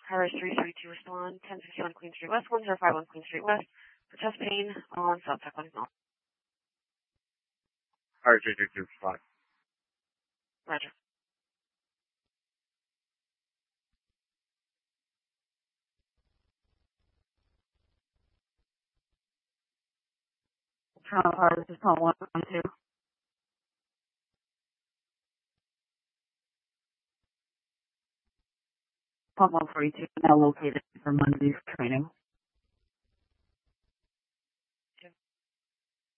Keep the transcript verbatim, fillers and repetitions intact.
Cars three three two respond, ten sixty-one Queen Street West, one zero five one Queen Street West, for chest pain on South Tech one Mall. Cars three three two respond. Roger. Toronto Car, this is call one one two. Pump one forty-two, now located for Monday's training.